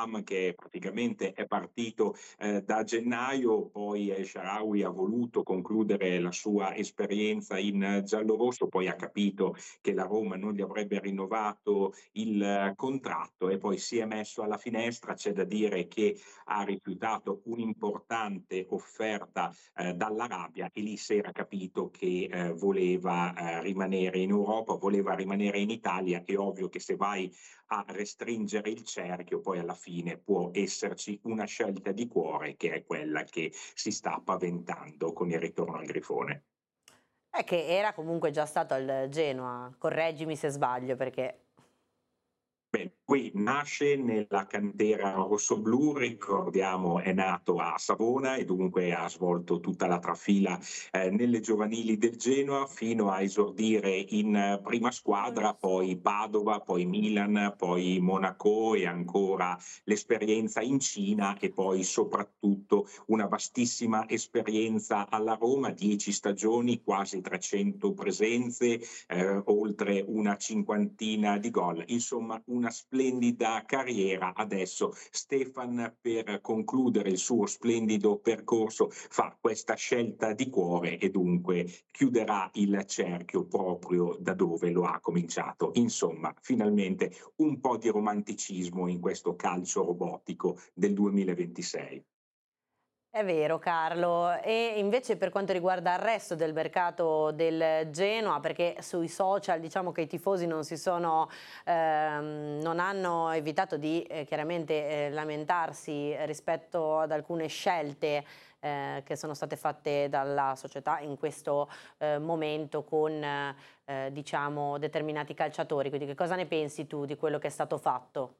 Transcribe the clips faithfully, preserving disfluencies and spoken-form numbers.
Turam che praticamente è partito eh, da gennaio, poi El Shaarawy ha voluto concludere la sua esperienza in giallorosso, poi ha capito che la Roma non gli avrebbe rinnovato il eh, contratto e poi si è messo alla finestra. C'è da dire che ha rifiutato un'importante offerta eh, dall'Arabia e lì si era capito che eh, voleva eh, rimanere in Europa, voleva rimanere in Italia. È ovvio che se vai a restringere il cerchio poi alla fine può esserci una scelta di cuore che è quella che si sta paventando con il ritorno al Grifone. È che era comunque già stato al Genoa, correggimi se sbaglio perché... Beh, qui nasce nella cantera rossoblù, ricordiamo è nato a Savona e dunque ha svolto tutta la trafila eh, nelle giovanili del Genoa fino a esordire in eh, prima squadra, poi Padova, poi Milan, poi Monaco e ancora l'esperienza in Cina e poi soprattutto una vastissima esperienza alla Roma, dieci stagioni, quasi trecento presenze, eh, oltre una cinquantina di gol, insomma una splendida carriera. Adesso Stefan, per concludere il suo splendido percorso, fa questa scelta di cuore e dunque chiuderà il cerchio proprio da dove lo ha cominciato. Insomma, finalmente un po' di romanticismo in questo calcio robotico del duemilaventisei. È vero Carlo, e invece per quanto riguarda il resto del mercato del Genoa, perché sui social diciamo che i tifosi non si sono, ehm, non hanno evitato di eh, chiaramente eh, lamentarsi rispetto ad alcune scelte eh, che sono state fatte dalla società in questo eh, momento con eh, diciamo determinati calciatori, quindi che cosa ne pensi tu di quello che è stato fatto?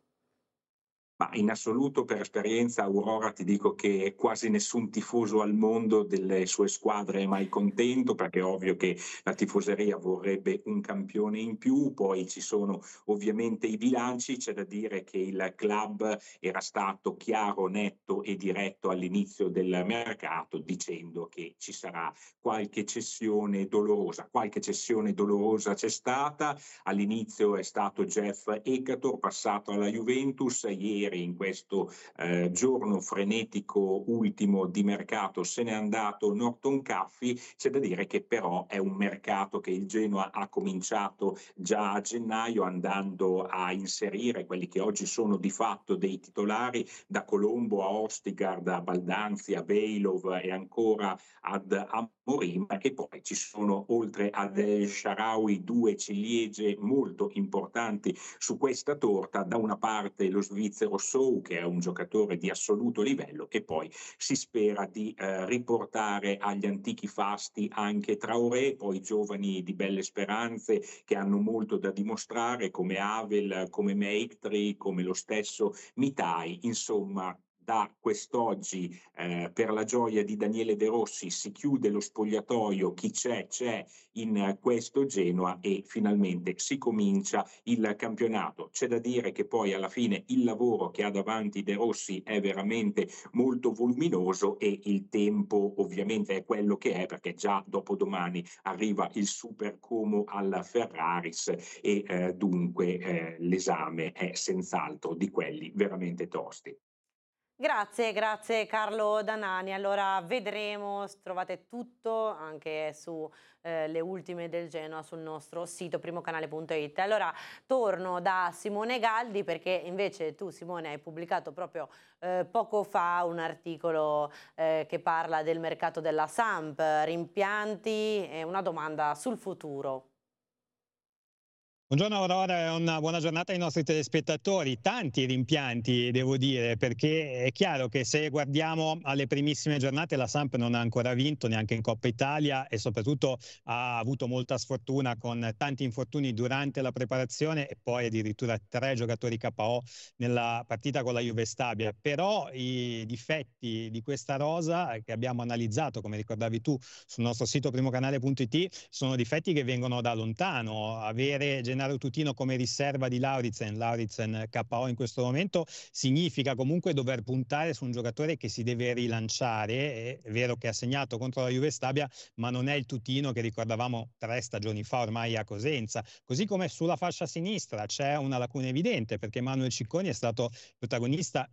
Ma in assoluto, per esperienza, Aurora, ti dico che quasi nessun tifoso al mondo delle sue squadre è mai contento, perché è ovvio che la tifoseria vorrebbe un campione in più, poi ci sono ovviamente i bilanci. C'è da dire che il club era stato chiaro, netto e diretto all'inizio del mercato, dicendo che ci sarà qualche cessione dolorosa. Qualche cessione dolorosa c'è stata. All'inizio è stato Jeff Ekator, passato alla Juventus. Ieri, in questo eh, giorno frenetico ultimo di mercato, se n'è andato Norton Caffi. C'è da dire che però è un mercato che il Genoa ha cominciato già a gennaio, andando a inserire quelli che oggi sono di fatto dei titolari, da Colombo a Ostigard, a Baldanzi, a Beilov e ancora ad Amorim, e poi ci sono, oltre ad El Shaarawy, due ciliegie molto importanti su questa torta: da una parte lo svizzero Sou, che è un giocatore di assoluto livello, e poi si spera di eh, riportare agli antichi fasti anche Traoré, poi giovani di belle speranze che hanno molto da dimostrare, come Havel, come Meiktri, come lo stesso Mitai. Insomma, da quest'oggi, eh, per la gioia di Daniele De Rossi, si chiude lo spogliatoio, chi c'è c'è in eh, questo Genoa e finalmente si comincia il campionato. C'è da dire che poi alla fine il lavoro che ha davanti De Rossi è veramente molto voluminoso e il tempo ovviamente è quello che è, perché già dopodomani arriva il Super Como al Ferraris e eh, dunque eh, l'esame è senz'altro di quelli veramente tosti. Grazie, grazie Carlo Danani. Allora vedremo, s- trovate tutto anche su eh, le ultime del Genoa sul nostro sito primocanale punto it. Allora torno da Simone Galdi perché invece tu Simone hai pubblicato proprio eh, poco fa un articolo eh, che parla del mercato della Samp, rimpianti e una domanda sul futuro. Buongiorno Aurora e una buona giornata ai nostri telespettatori. Tanti rimpianti, devo dire, perché è chiaro che se guardiamo alle primissime giornate la Samp non ha ancora vinto neanche in Coppa Italia e soprattutto ha avuto molta sfortuna con tanti infortuni durante la preparazione e poi addirittura tre giocatori K O nella partita con la Juve Stabia. Però i difetti di questa rosa che abbiamo analizzato, come ricordavi tu, sul nostro sito primocanale punto it, sono difetti che vengono da lontano. Avere Gennaro Tutino come riserva di Lauritsen, Lauritsen K O in questo momento, significa comunque dover puntare su un giocatore che si deve rilanciare. È vero che ha segnato contro la Juve Stabia, ma non è il Tutino che ricordavamo tre stagioni fa ormai a Cosenza. Così come sulla fascia sinistra c'è una lacuna evidente, perché Manuel Cicconi è stato protagonista